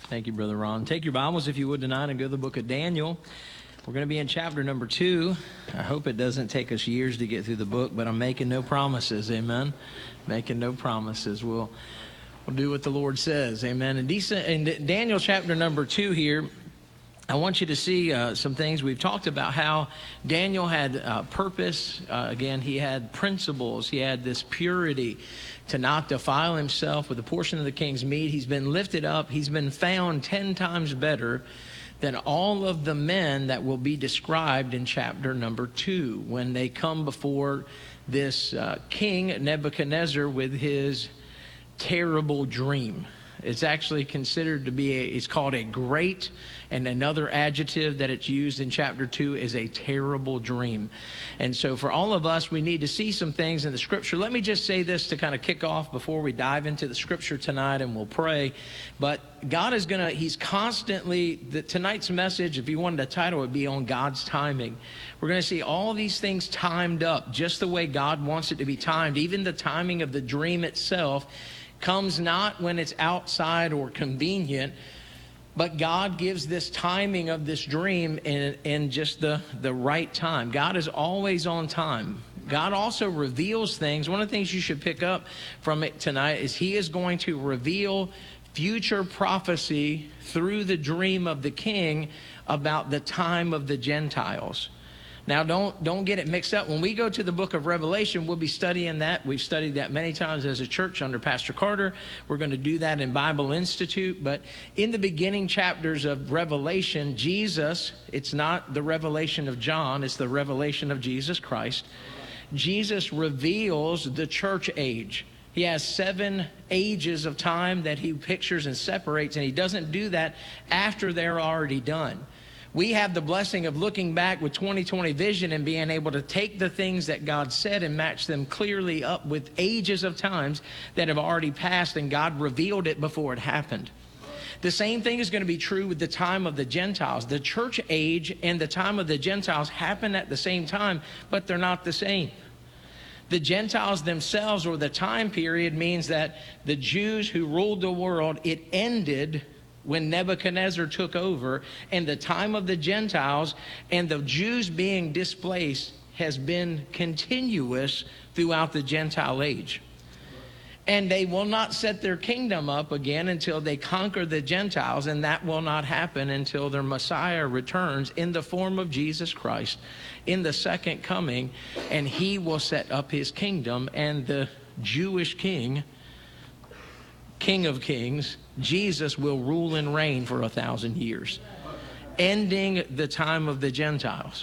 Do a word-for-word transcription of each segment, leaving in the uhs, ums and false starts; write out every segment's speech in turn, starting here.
Thank you, Brother Ron. Take your Bibles, if you would, tonight and go to the book of Daniel. We're going to be in chapter number two. I hope it doesn't take us years to get through the book, but I'm making no promises, amen? Making no promises. We'll, we'll do what the Lord says, amen? And decent, in Daniel chapter number two here, I want you to see uh, some things. We've talked about how Daniel had uh, purpose. Uh, again, he had principles. He had this purity to not defile himself with a portion of the king's meat. He's been lifted up. He's been found ten times better than all of the men that will be described in chapter number two when they come before this uh, king Nebuchadnezzar with his terrible dream. It's actually considered to be, a, it's called a great, and another adjective that it's used in chapter two is a terrible dream. And so for all of us, we need to see some things in the scripture. Let me just say this to kind of kick off before we dive into the scripture tonight, and we'll pray. But God is going to, he's constantly, the, tonight's message, if you wanted a title, it would be on God's timing. We're going to see all these things timed up just the way God wants it to be timed. Even the timing of the dream itself comes not when it's outside or convenient, but God gives this timing of this dream in, in just the, the right time. God is always on time. God also reveals things. One of the things you should pick up from it tonight is he is going to reveal future prophecy through the dream of the king about the time of the Gentiles. Now, don't don't get it mixed up. When we go to the book of Revelation, we'll be studying that. We've studied that many times as a church under Pastor Carter. We're going to do that in Bible Institute. But in the beginning chapters of Revelation, Jesus, it's not the revelation of John, it's the revelation of Jesus Christ. Jesus reveals the church age. He has seven ages of time that he pictures and separates, and he doesn't do that after they're already done. We have the blessing of looking back with twenty twenty vision and being able to take the things that God said and match them clearly up with ages of times that have already passed, and God revealed it before it happened. The same thing is going to be true with the time of the Gentiles. The church age and the time of the Gentiles happen at the same time, but they're not the same. The Gentiles themselves, or the time period, means that the Jews who ruled the world, it ended when Nebuchadnezzar took over, and the time of the Gentiles and the Jews being displaced has been continuous throughout the Gentile age. And they will not set their kingdom up again until they conquer the Gentiles, and that will not happen until their Messiah returns in the form of Jesus Christ in the second coming, and he will set up his kingdom, and the Jewish king, King of Kings, Jesus, will rule and reign for a thousand years, ending the time of the Gentiles.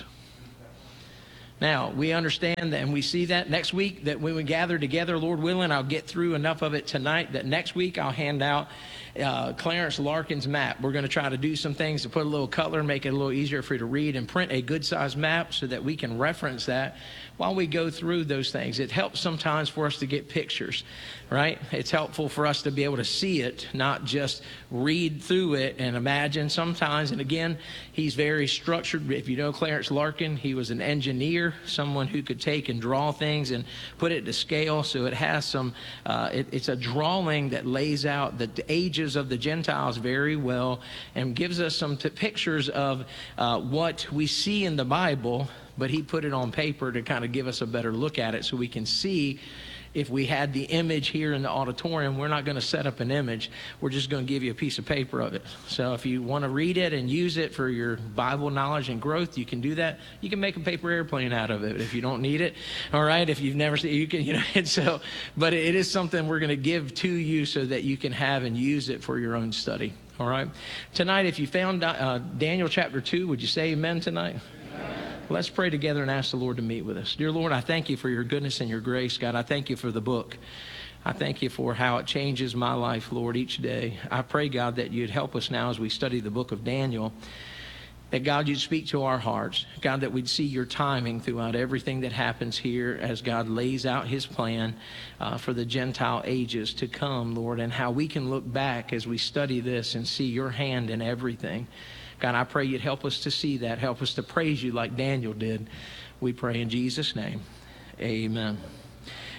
Now, we understand that, and we see that next week, that when we gather together, Lord willing, I'll get through enough of it tonight that next week I'll hand out uh, Clarence Larkin's map. We're going to try to do some things to put a little color, make it a little easier for you to read, and print a good-sized map so that we can reference that while we go through those things. It helps sometimes for us to get pictures, right? It's helpful for us to be able to see it, not just read through it and imagine sometimes. And again, he's very structured. If you know Clarence Larkin, he was an engineer, someone who could take and draw things and put it to scale. So it has some, uh, it, it's a drawing that lays out the ages of the Gentiles very well and gives us some t- pictures of uh, what we see in the Bible, but he put it on paper to kind of give us a better look at it so we can see. If we had the image here in the auditorium, we're not going to set up an image. We're just going to give you a piece of paper of it. So if you want to read it and use it for your Bible knowledge and growth, you can do that. You can make a paper airplane out of it if you don't need it. All right, if you've never seen, you can, you know. And so, but it is something we're going to give to you so that you can have and use it for your own study. All right. Tonight, if you found uh, Daniel chapter two, would you say amen tonight? Let's pray together and ask the Lord to meet with us. Dear Lord, I thank you for your goodness and your grace. God, I thank you for the book. I thank you for how it changes my life, Lord, each day. I pray, God, that you'd help us now as we study the book of Daniel, that, God, you'd speak to our hearts. God, that we'd see your timing throughout everything that happens here as God lays out his plan uh, for the Gentile ages to come, Lord, and how we can look back as we study this and see your hand in everything. God, I pray you'd help us to see that. Help us to praise you like Daniel did. We pray in Jesus' name. Amen.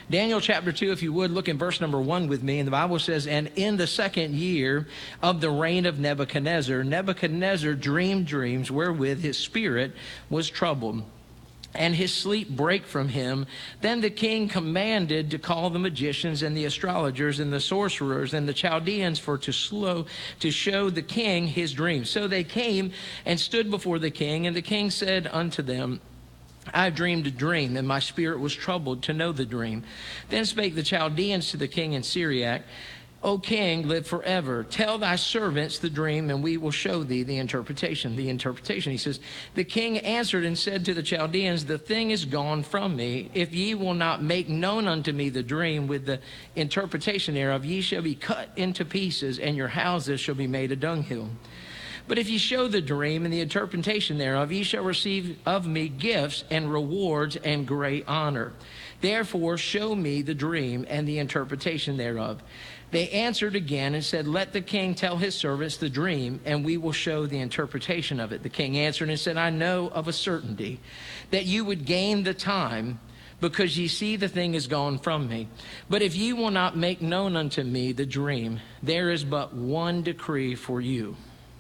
Daniel chapter two, if you would, look in verse number one with me. And the Bible says, and in the second year of the reign of Nebuchadnezzar, Nebuchadnezzar dreamed dreams wherewith his spirit was troubled, and his sleep brake from him. Then the king commanded to call the magicians and the astrologers and the sorcerers and the Chaldeans for to slow to show the king his dreams. So they came and stood before the king, and the king said unto them, I dreamed a dream, and my spirit was troubled to know the dream. Then spake the Chaldeans to the king in Syriac, O king, live forever. Tell thy servants the dream, and we will show thee the interpretation. The interpretation, he says, the king answered and said to the Chaldeans, the thing is gone from me. If ye will not make known unto me the dream with the interpretation thereof, ye shall be cut into pieces, and your houses shall be made a dunghill. But if ye show the dream and the interpretation thereof, ye shall receive of me gifts and rewards and great honor. Therefore show me the dream and the interpretation thereof. They answered again and said, let the king tell his servants the dream, and we will show the interpretation of it. The king answered and said, I know of a certainty that you would gain the time, because ye see the thing is gone from me. But if ye will not make known unto me the dream, there is but one decree for you.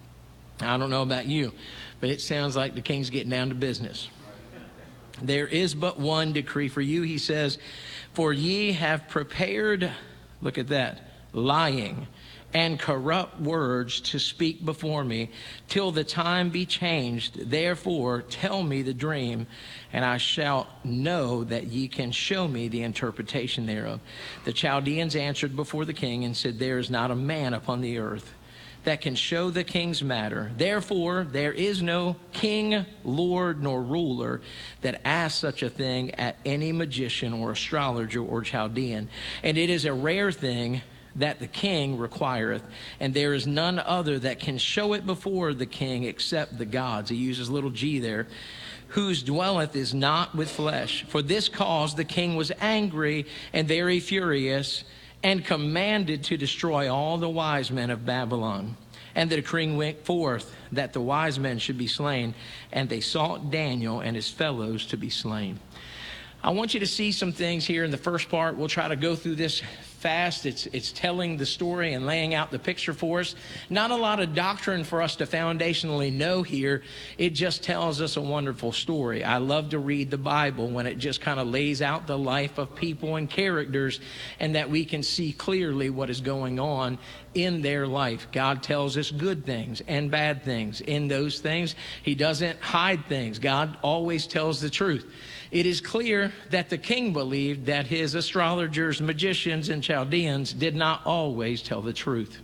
I don't know about you, but it sounds like the king's getting down to business. There is but one decree for you, he says, for ye have prepared, look at that, lying and corrupt words to speak before me, till the time be changed. Therefore tell me the dream, and I shall know that ye can show me the interpretation thereof. The Chaldeans answered before the king and said, there is not a man upon the earth that can show the king's matter. Therefore, there is no king, lord, nor ruler that asks such a thing at any magician or astrologer or Chaldean. And it is a rare thing that the king requireth, and there is none other that can show it before the king except the gods. He uses little g there. Whose dwelleth is not with flesh. For this cause the king was angry and very furious, and commanded to destroy all the wise men of Babylon. And the decree went forth that the wise men should be slain, and they sought Daniel and his fellows to be slain. I want you to see some things here in the first part. We'll try to go through this fast. It's, it's telling the story and laying out the picture for us. Not a lot of doctrine for us to foundationally know here. It just tells us a wonderful story. I love to read the Bible when it just kind of lays out the life of people and characters, and that we can see clearly what is going on in their life. God tells us good things and bad things. In those things, he doesn't hide things. God always tells the truth. It is clear that the king believed that his astrologers, magicians, and Chaldeans did not always tell the truth.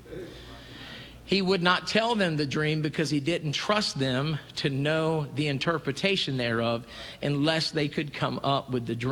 He would not tell them the dream because he didn't trust them to know the interpretation thereof unless they could come up with the dream.